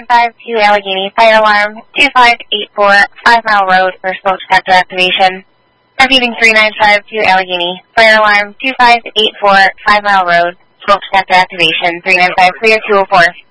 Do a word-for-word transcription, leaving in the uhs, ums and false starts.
five two Allegheny, fire alarm two five eight four, five Mile Road for smoke detector activation. Repeating three nine five two Allegheny, fire alarm two five eight four, five Mile Road, smoke detector activation, three nine five clear two oh four.